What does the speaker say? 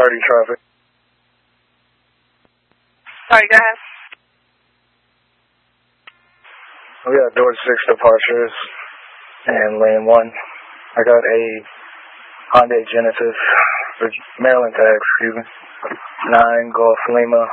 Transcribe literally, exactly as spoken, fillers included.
thirty traffic. Sorry, go ahead. We got door six departures and lane one. I got a Hyundai Genesis, Maryland tag, excuse me. Nine Golf Lima.